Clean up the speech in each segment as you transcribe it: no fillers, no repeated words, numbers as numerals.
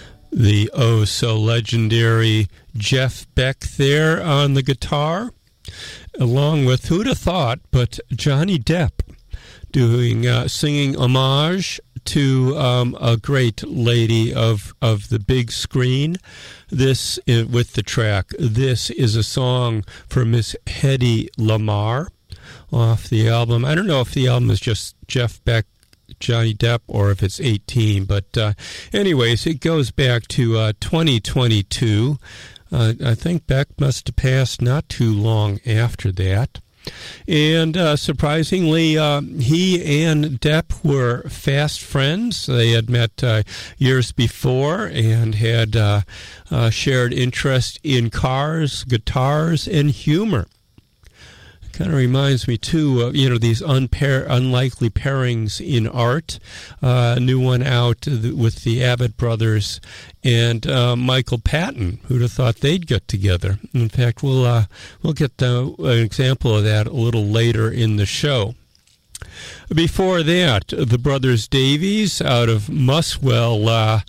The oh-so-legendary Jeff Beck there on the guitar, along with, who'd have thought, but Johnny Depp doing singing homage to a great lady of the big screen. This with the track. This is a song for Miss Hedy Lamarr off the album. I don't know if the album is just Jeff Beck, Johnny Depp, or if it's 18, but anyways, it goes back to 2022. I think Beck must have passed not too long after that. And surprisingly, he and Depp were fast friends. They had met years before and had shared interest in cars, guitars, and humor. Kind of reminds me, too, of, these unlikely pairings in art. A new one out with the Abbott brothers and Michael Patton. Who'd have thought they'd get together? In fact, we'll get an example of that a little later in the show. Before that, the Brothers Davies out of Muswell,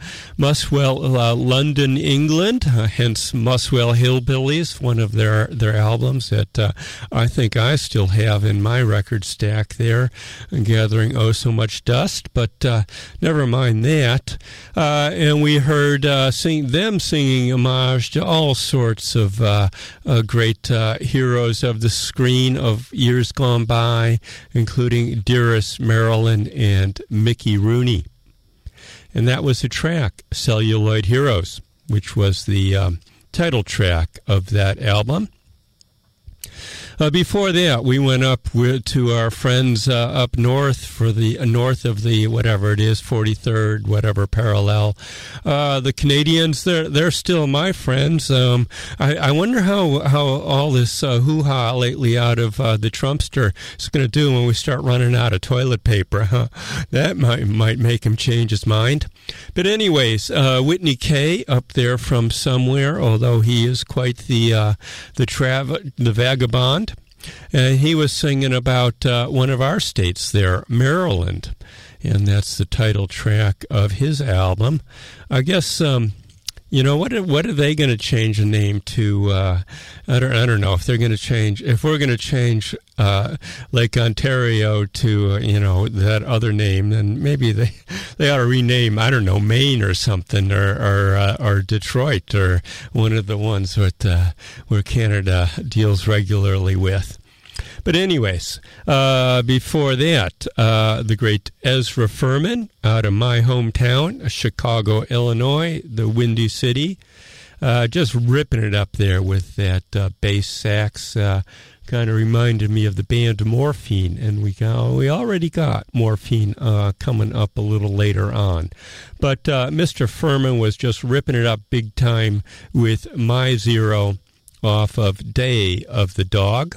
London, England, hence Muswell Hillbillies, one of their albums that I think I still have in my record stack there, gathering oh so much dust, but never mind that. And we heard them singing homage to all sorts of great heroes of the screen of years gone by, including Dearest Marilyn and Mickey Rooney. And that was the track, Celluloid Heroes, which was the title track of that album. Before that, we went up to our friends up north for the north of the, whatever it is, 43rd, whatever parallel. The Canadians, they're still my friends. I wonder how all this hoo-ha lately out of the Trumpster is going to do when we start running out of toilet paper. Huh? That might make him change his mind. But anyways, Whitney Kay up there from somewhere, although he is quite the vagabond. He was singing about one of our states there, Maryland, and that's the title track of his album. I guess, what are they going to change the name to? I don't know if they're going to change. If we're going to change Lake Ontario to that other name, then maybe they ought to rename, I don't know, Maine or something, or Detroit, or one of the ones where Canada deals regularly with. But anyways, before that, the great Ezra Furman out of my hometown, Chicago, Illinois, the Windy City, just ripping it up there with that bass sax. Kind of reminded me of the band Morphine, and we already got Morphine coming up a little later on. But Mr. Furman was just ripping it up big time with My Zero off of Day of the Dog.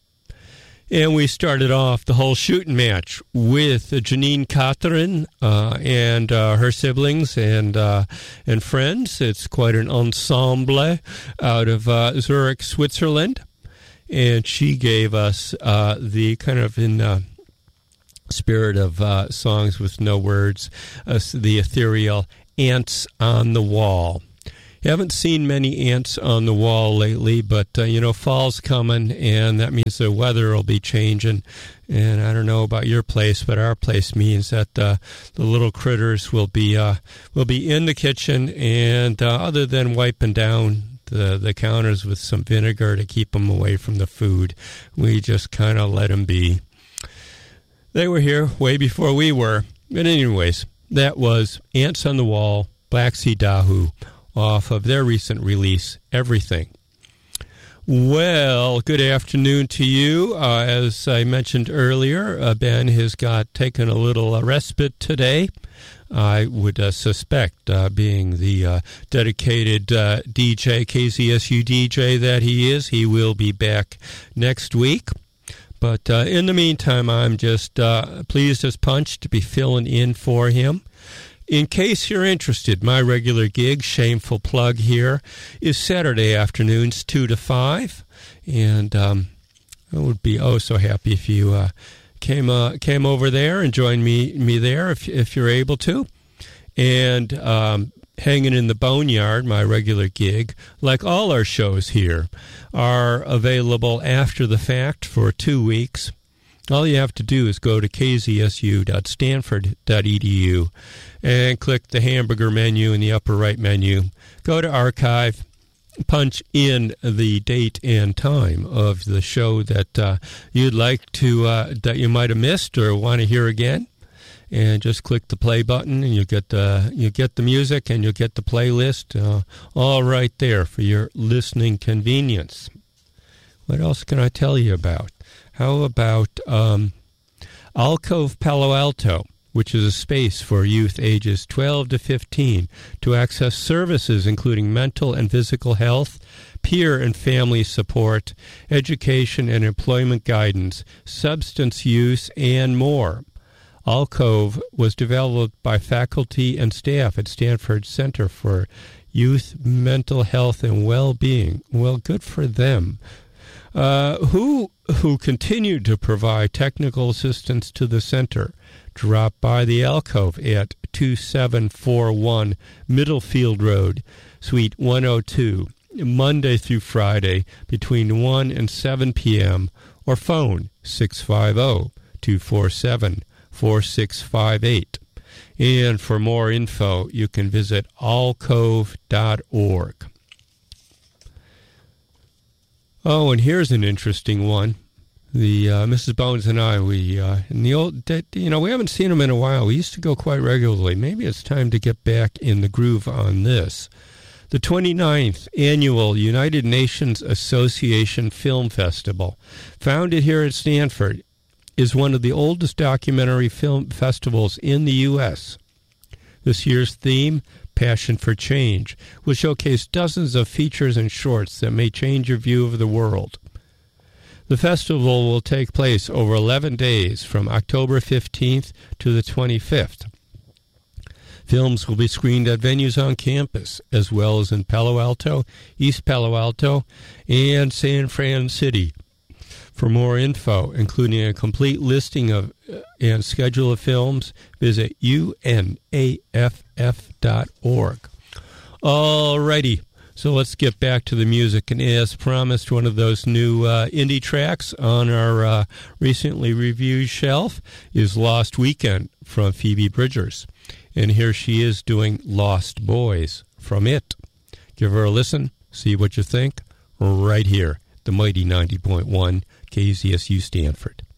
And we started off the whole shooting match with Janine Catherine and her siblings and friends. It's quite an ensemble out of Zurich, Switzerland. And she gave us the kind of in spirit of songs with no words, the ethereal Ants on the Wall. Haven't seen many ants on the wall lately, but, fall's coming, and that means the weather will be changing. And I don't know about your place, but our place means that the little critters will be in the kitchen, and other than wiping down the counters with some vinegar to keep them away from the food, we just kind of let them be. They were here way before we were. But anyways, that was Ants on the Wall, Black Sea Dahoo, off of their recent release, Everything. Well, good afternoon to you. As I mentioned earlier, Ben has taken a little respite today. I would suspect, being the dedicated DJ, KZSU DJ that he is, he will be back next week. But in the meantime, I'm just pleased as punch to be filling in for him. In case you're interested, my regular gig, shameful plug here, is Saturday afternoons 2 to 5. And I would be so happy if you came over there and joined me there if you're able to. And Hanging in the Boneyard, my regular gig, like all our shows here, are available after the fact for 2 weeks. All you have to do is go to kzsu.stanford.edu and click the hamburger menu in the upper right menu. Go to archive, punch in the date and time of the show that you'd like to, that you might have missed or want to hear again. And just click the play button, and you get the music, and you'll get the playlist all right there for your listening convenience. What else can I tell you about? How about Alcove Palo Alto, which is a space for youth ages 12 to 15 to access services including mental and physical health, peer and family support, education and employment guidance, substance use, and more. Alcove was developed by faculty and staff at Stanford Center for Youth Mental Health and Well-Being. Well, good for them. Who continued to provide technical assistance to the center. Drop by the Alcove at 2741 Middlefield Road, Suite 102, Monday through Friday between 1 and 7 p.m. or phone 650-247-4658. And for more info, you can visit alcove.org. Oh, and here's an interesting one. The Mrs. Bones and I, we haven't seen them in a while. We used to go quite regularly. Maybe it's time to get back in the groove on this. The 29th Annual United Nations Association Film Festival, founded here at Stanford, is one of the oldest documentary film festivals in the U.S. This year's theme, Passion for Change, will showcase dozens of features and shorts that may change your view of the world. The festival will take place over 11 days from October 15th to the 25th. Films will be screened at venues on campus, as well as in Palo Alto, East Palo Alto, and San Fran City. For more info, including a complete listing of and schedule of films, visit unaff.org. Alrighty, so let's get back to the music. And as promised, one of those new indie tracks on our recently reviewed shelf is Lost Weekend from Phoebe Bridgers. And here she is doing Lost Boys from It. Give her a listen, see what you think, right here, the mighty 90.1 KZSU Stanford.